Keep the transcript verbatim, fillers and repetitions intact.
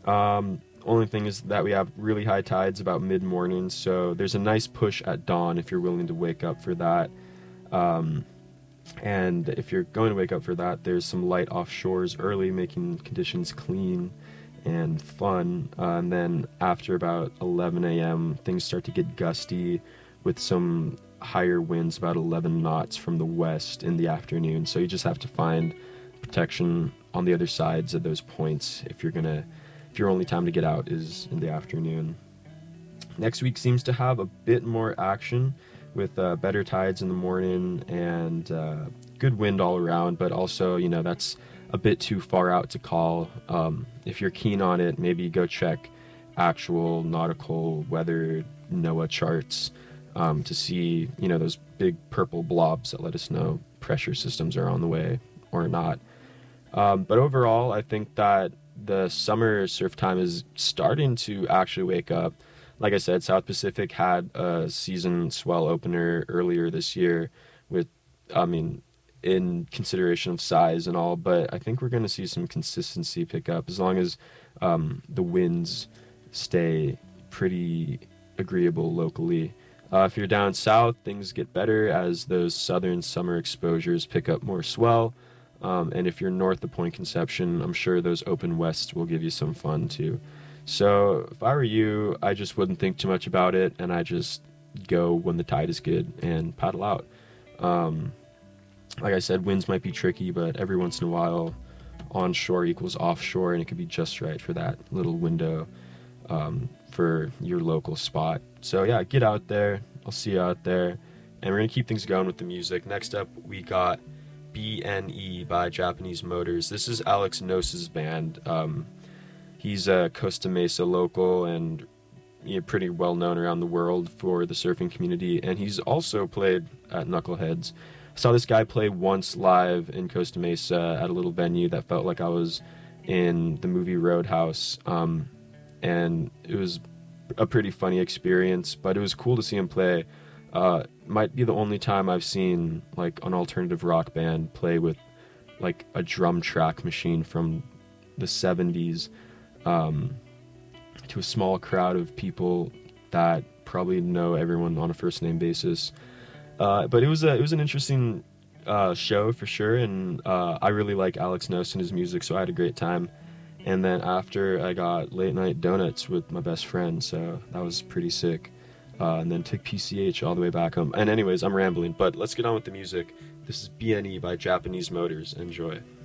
Um, only thing is that we have really high tides about mid-morning, so there's a nice push at dawn if you're willing to wake up for that. Um, and if you're going to wake up for that, there's some light offshores early, making conditions clean and fun. Uh, and then after about eleven a.m., things start to get gusty with some higher winds, about eleven knots from the west in the afternoon. So you just have to find protection on the other sides of those points if you're gonna, if your only time to get out is in the afternoon. Next week seems to have a bit more action with uh, better tides in the morning and uh, good wind all around, but also, you know, that's a bit too far out to call. Um, if you're keen on it, maybe go check actual nautical weather NOAA charts um, to see, you know, those big purple blobs that let us know pressure systems are on the way or not. Um, but overall, I think that the summer surf time is starting to actually wake up. Like I said, South Pacific had a season swell opener earlier this year with, I mean, in consideration of size and all, but I think we're going to see some consistency pick up as long as um, the winds stay pretty agreeable locally. Uh, if you're down south, things get better as those southern summer exposures pick up more swell. Um, and if you're north of Point Conception, I'm sure those open wests will give you some fun too. So if I were you, I just wouldn't think too much about it, and I just go when the tide is good and paddle out. Um, like I said, winds might be tricky, but every once in a while, onshore equals offshore, and it could be just right for that little window um, for your local spot. So yeah, get out there. I'll see you out there, and we're gonna keep things going with the music. Next up, we got B N E by Japanese Motors. This is Alex Nose's band. Um, He's a Costa Mesa local and you know, pretty well known around the world for the surfing community, and he's also played at Knuckleheads. I saw this guy play once live in Costa Mesa at a little venue that felt like I was in the movie Roadhouse, um, and it was a pretty funny experience, but it was cool to see him play. Uh, might be the only time I've seen like an alternative rock band play with like a drum track machine from the seventies. Um, to a small crowd of people that probably know everyone on a first name basis. Uh, but it was a, it was an interesting uh, show for sure, and uh, I really like Alex Nose and his music, so I had a great time. And then after, I got late night donuts with my best friend, so that was pretty sick. Uh, and then took P C H all the way back home. And anyways, I'm rambling, but let's get on with the music. This is B N E by Japanese Motors. Enjoy.